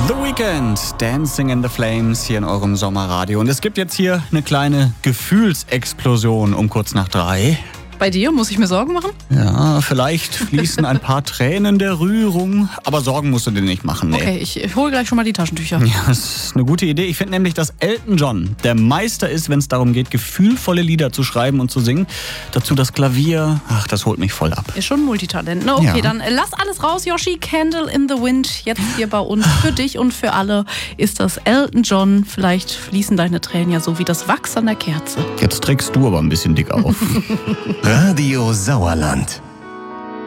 The Weeknd, Dancing in the Flames hier in eurem Sommerradio. Und es gibt jetzt hier eine kleine Gefühlsexplosion um kurz nach 3. Bei dir? Muss ich mir Sorgen machen? Ja, vielleicht fließen ein paar Tränen der Rührung, aber Sorgen musst du dir nicht machen. Nee. Okay, ich hole gleich schon mal die Taschentücher. Ja, das ist eine gute Idee. Ich finde nämlich, dass Elton John der Meister ist, wenn es darum geht, gefühlvolle Lieder zu schreiben und zu singen. Dazu das Klavier, das holt mich voll ab. Ist schon ein Multitalent. Na, okay, Ja. Dann lass alles raus, Yoshi. Candle in the Wind. Jetzt hier bei uns. Für dich und für alle ist das Elton John. Vielleicht fließen deine Tränen ja so wie das Wachs an der Kerze. Jetzt trägst du aber ein bisschen dick auf. Radio Sauerland.